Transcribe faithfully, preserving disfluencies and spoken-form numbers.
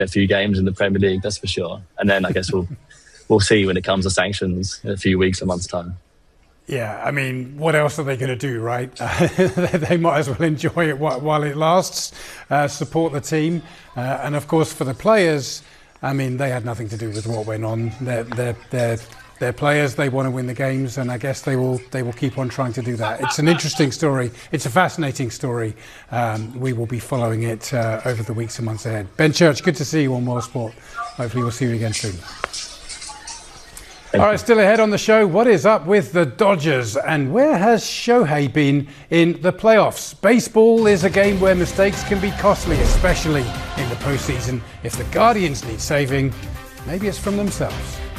a few games in the Premier League, that's for sure. And then I guess we'll we'll see when it comes to sanctions in a few weeks, a month's time. Yeah, I mean, what else are they going to do, right? Uh, they might as well enjoy it while it lasts, uh, support the team. Uh, and of course, for the players, I mean, they had nothing to do with what went on. They're, they're, they're, they're players, they want to win the games, and I guess they will they will keep on trying to do that. It's an interesting story. It's a fascinating story. Um, we will be following it uh, over the weeks and months ahead. Ben Church, good to see you on World Sport. Hopefully we'll see you again soon. All right, still ahead on the show, what is up with the Dodgers and where has Shohei been in the playoffs? Baseball is a game where mistakes can be costly, especially in the postseason. If the Guardians need saving, maybe it's from themselves.